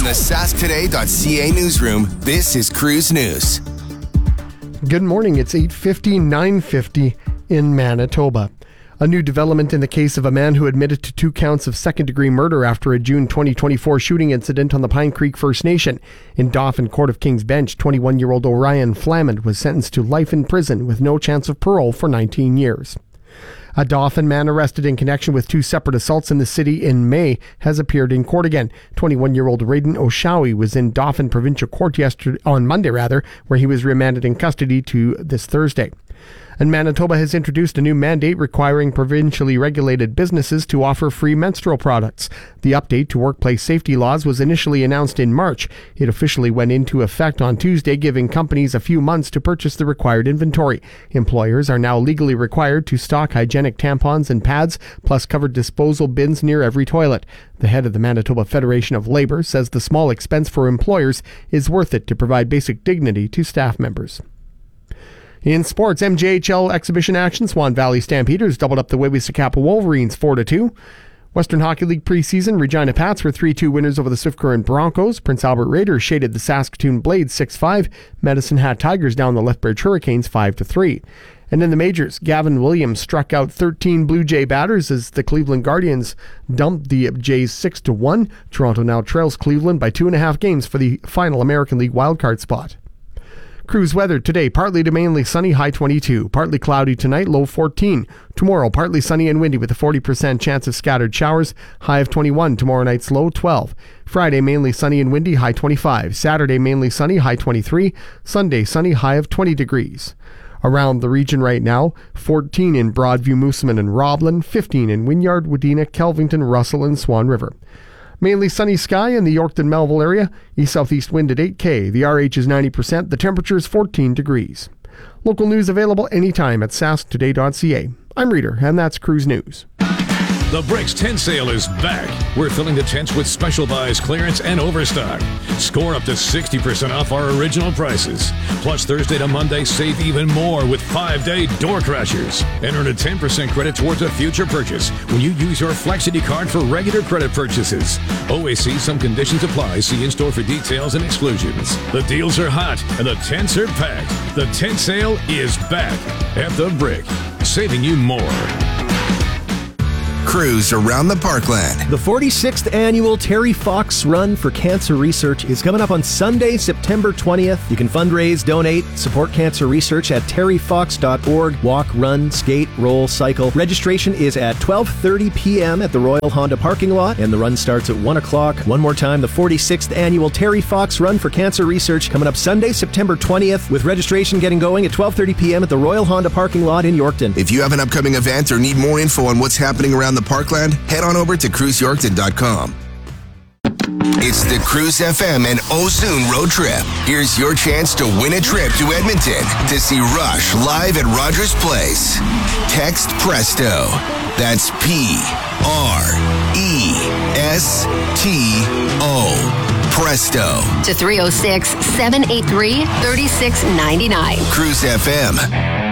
the sasktoday.ca newsroom, this is Cruise News. Good morning. It's 8:50, 9:50 in Manitoba. A new development in the case of a man who admitted to 2 counts of second-degree murder after a June 2024 shooting incident on the Pine Creek First Nation. In Dauphin Court of King's Bench, 21-year-old Orion Flamand was sentenced to life in prison with no chance of parole for 19 years. A Dauphin man arrested in connection with 2 separate assaults in the city in May has appeared in court again. 21-year-old Raiden Oshawi was in Dauphin Provincial Court on Monday, where he was remanded in custody to this Thursday. And Manitoba has introduced a new mandate requiring provincially regulated businesses to offer free menstrual products. The update to workplace safety laws was initially announced in March. It officially went into effect on Tuesday, giving companies a few months to purchase the required inventory. Employers are now legally required to stock hygienic tampons and pads, plus covered disposal bins near every toilet. The head of the Manitoba Federation of Labour says the small expense for employers is worth it to provide basic dignity to staff members. In sports, MJHL exhibition action, Swan Valley Stampeders doubled up the Wewissykapa Wolverines 4-2. Western Hockey League preseason, Regina Pats were 3-2 winners over the Swift Current Broncos. Prince Albert Raiders shaded the Saskatoon Blades 6-5. Medicine Hat Tigers down the Lethbridge Hurricanes 5-3. And in the majors, Gavin Williams struck out 13 Blue Jay batters as the Cleveland Guardians dumped the Jays 6-1. Toronto now trails Cleveland by 2.5 games for the final American League wildcard spot. Cruise weather today, partly to mainly sunny, high 22. Partly cloudy tonight, low 14. Tomorrow, partly sunny and windy with a 40% chance of scattered showers, high of 21. Tomorrow night's low 12. Friday, mainly sunny and windy, high 25. Saturday, mainly sunny, high 23. Sunday, sunny, high of 20 degrees. Around the region right now, 14 in Broadview, Moosomin and Roblin, 15 in Wynyard, Wadena, Kelvington, Russell and Swan River. Mainly sunny sky in the Yorkton-Melville area. East-southeast wind at 8 km. The RH is 90%. The temperature is 14 degrees. Local news available anytime at sasktoday.ca. I'm Reader, and that's Cruise News. The Bricks Tent Sale is back. We're filling the tents with special buys, clearance, and overstock. Score up to 60% off our original prices. Plus, Thursday to Monday, save even more with 5-day door crashers. And earn a 10% credit towards a future purchase when you use your Flexity card for regular credit purchases. OAC, some conditions apply. See in-store for details and exclusions. The deals are hot, and the tents are packed. The tent sale is back at The Brick, saving you more. Cruise around the Parkland. The 46th annual Terry Fox Run for Cancer Research is coming up on Sunday, September 20th. You can fundraise, donate, support cancer research at terryfox.org. Walk, run, skate, roll, cycle. Registration is at 12:30 p.m. at the Royal Honda parking lot, and the run starts at 1 o'clock. One more time, the 46th annual Terry Fox Run for Cancer Research coming up Sunday, September 20th, with registration getting going at 12:30 p.m. at the Royal Honda parking lot in Yorkton. If you have an upcoming event or need more info on what's happening around the Parkland, head on over to cruiseyorkton.com. It's the Cruise FM and Ozoon road trip. Here's your chance to win a trip to Edmonton to see Rush live at Rogers Place. Text PRESTO. That's PRESTO. Presto. To 306-783-3699. Cruise FM.